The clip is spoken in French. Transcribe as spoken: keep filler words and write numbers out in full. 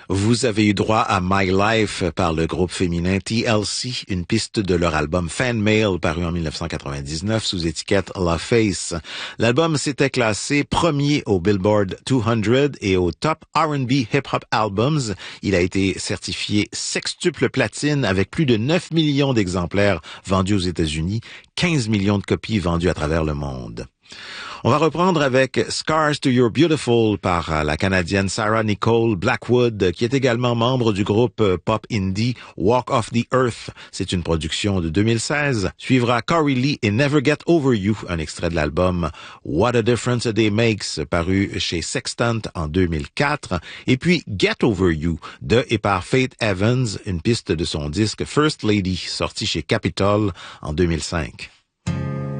Vous avez eu droit à My Life par le groupe féminin T L C, une piste de leur album Fan Mail paru en dix-neuf cent quatre-vingt-dix-neuf sous étiquette La Face. L'album s'était classé premier au Billboard deux cents et au Top R and B Hip Hop Albums. Il a été certifié sextuple platine avec plus de neuf millions d'exemplaires vendus aux États-Unis, quinze millions de copies vendues à travers le monde. On va reprendre avec Scars to Your Beautiful par la Canadienne Sarah Nicole Blackwood, qui est également membre du groupe pop indie Walk Off the Earth. C'est une production de deux mille seize. Suivra Corey Lee et Never Get Over You, un extrait de l'album What a Difference a Day Makes, paru chez Sextant en deux mille quatre. Et puis Get Over You de et par Faith Evans, une piste de son disque First Lady, sorti chez Capitol en deux mille cinq.